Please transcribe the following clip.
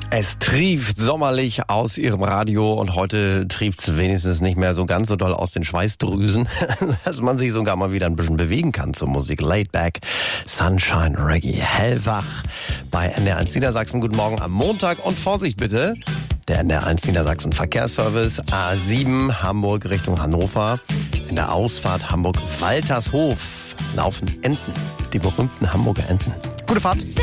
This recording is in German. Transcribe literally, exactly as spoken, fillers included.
Es trieft sommerlich aus Ihrem Radio und heute trieft's wenigstens nicht mehr so ganz so doll aus den Schweißdrüsen, dass man sich sogar mal wieder ein bisschen bewegen kann zur Musik. Laid Back, Sunshine Reggae, hellwach bei N D R eins Niedersachsen. Guten Morgen am Montag und Vorsicht bitte, der N D R eins Niedersachsen Verkehrsservice A sieben Hamburg Richtung Hannover. In der Ausfahrt Hamburg-Waltershof laufen Enten, die berühmten Hamburger Enten. Gute Fahrt.